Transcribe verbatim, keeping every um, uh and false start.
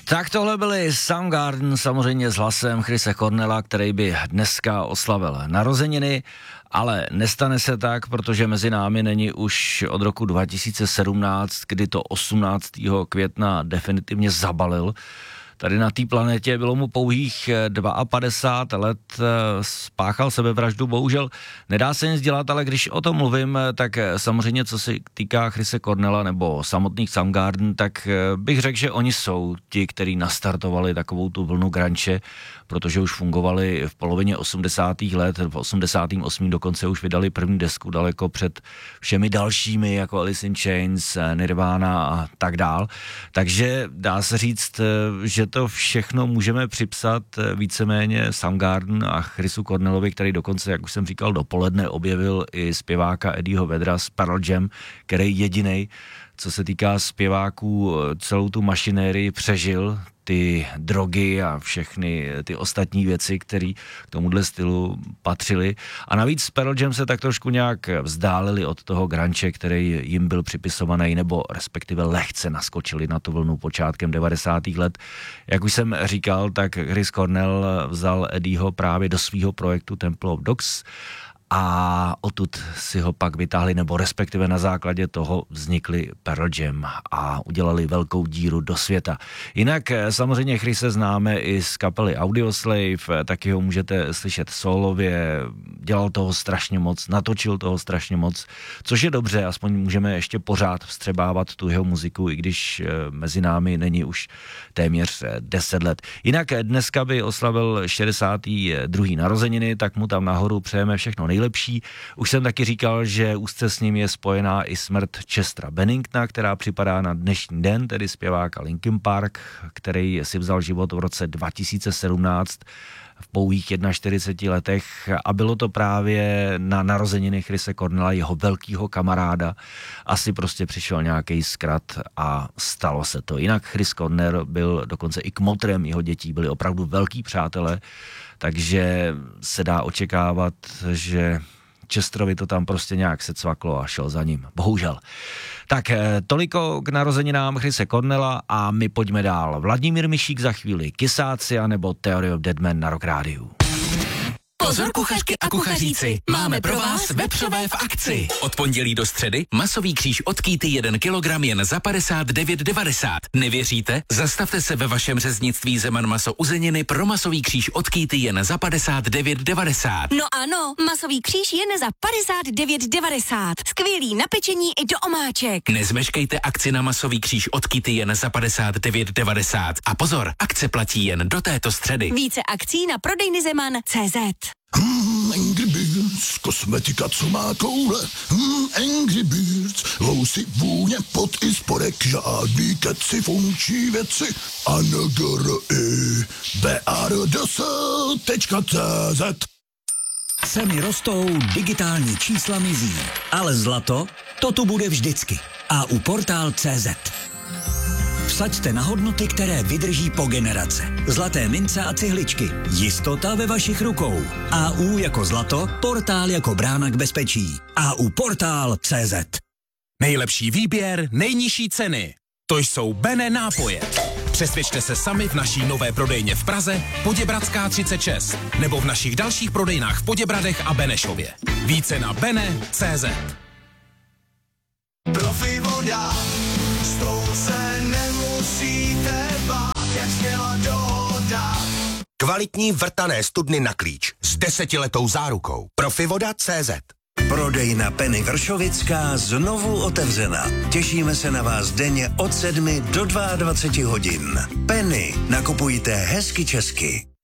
Tak tohle byly Soundgarden, samozřejmě s hlasem Chrise Cornella, který by dneska oslavil narozeniny, ale nestane se tak, protože mezi námi není už od roku dva tisíce sedmnáct, kdy to osmnáctého května definitivně zabalil. Tady na té planetě bylo mu pouhých padesát dva let, spáchal sebevraždu, bohužel nedá se nic dělat, ale když o tom mluvím, tak samozřejmě co se týká Chrise Cornella nebo samotných Soundgarden, tak bych řekl, že oni jsou ti, kteří nastartovali takovou tu vlnu grunge, protože už fungovali v polovině osmdesátých let, v osmdesátém osmém dokonce už vydali první desku daleko před všemi dalšími, jako Alice in Chains, Nirvana a tak dál. Takže dá se říct, že to všechno můžeme připsat víceméně Soundgarden a Chrisu Cornellovi, který dokonce, jak už jsem říkal, dopoledne objevil i zpěváka Eddieho Vedra z Pearl Jam, který jedinej, co se týká zpěváků, celou tu mašinérii přežil, ty drogy a všechny ty ostatní věci, které k tomuhle stylu patřily. A navíc Pearl Jam se tak trošku nějak vzdálili od toho grunge, který jim byl připisovaný, nebo respektive lehce naskočili na tu vlnu počátkem devadesátých let. Jak už jsem říkal, tak Chris Cornell vzal Eddieho právě do svého projektu Temple of Dogs a odtud si ho pak vytáhli, nebo respektive na základě toho vznikly Pearl Jam a udělali velkou díru do světa. Jinak samozřejmě Chrise známe i z kapely Audioslave, taky ho můžete slyšet solově, dělal toho strašně moc, natočil toho strašně moc, což je dobře, aspoň můžeme ještě pořád vstřebávat tu jeho muziku, i když mezi námi není už téměř deset let. Jinak dneska by oslavil šedesáté druhé narozeniny, tak mu tam nahoru přejeme všechno nejlepší. Už jsem taky říkal, že úzce s ním je spojená i smrt Chestera Benningtona, která připadá na dnešní den, tedy zpěváka Linkin Park, který si vzal život v roce dva tisíce sedmnáct v pouhých čtyřiceti jedna letech a bylo to právě na narozeniny Chrise Cornella, jeho velkýho kamaráda. Asi prostě přišel nějaký zkrat a stalo se to. Jinak Chris Cornell byl dokonce i kmotrem jeho dětí, byli opravdu velký přátelé, takže se dá očekávat, že Chesterovi to tam prostě nějak se cvaklo a šel za ním. Bohužel. Tak toliko k narozeninám Chrise Cornella a my pojďme dál. Vladimír Mišík za chvíli, Kysáci a nebo Theory of Dead Man na Rock Rádiu. Pozor kuchařky a kuchaříci, máme pro vás vepřové v akci. Od pondělí do středy masový kříž od Kýty jeden kilogram jen za padesát devět devadesát. Nevěříte? Zastavte se ve vašem řeznictví Zeman maso uzeniny pro masový kříž od Kýty jen za padesát devět devadesát. No ano, masový kříž jen za padesát devět devadesát. Skvělý na pečení i do omáček. Nezmeškejte akci na masový kříž od Kýty jen za padesát devět devadesát. A pozor, akce platí jen do této středy. Více akcí na prodejny Zeman tečka cé zet. Hmm, Angry Birds, kosmetika, co má koule. Hmm, Angry Birds, housy, vůně, pot i spodek, žádný keci, funkční věci. A N G R I B R D S tečka cé zet. Ceny rostou, digitální čísla mizí, ale zlato, to tu bude vždycky. A u portál tečka cé zet. Vsaďte na hodnoty, které vydrží po generace. Zlaté mince a cihličky. Jistota ve vašich rukou. A U jako zlato, portál jako brána k bezpečí. A U portál tečka cé zet. Nejlepší výběr, nejnižší ceny. To jsou Bene nápoje. Přesvědčte se sami v naší nové prodejně v Praze, Poděbradská třicet šest, nebo v našich dalších prodejnách v Poděbradech a Benešově. Více na bene tečka cé zet. Profi voda, s tou se nemusíte bát, jak sněla dohoda. Kvalitní vrtané studny na klíč s desetiletou zárukou. Profivoda tečka cé zet. Prodejna Penny Vršovická znovu otevřena. Těšíme se na vás denně od sedmi do dvaceti dvou hodin. Penny, nakupujte hezky česky.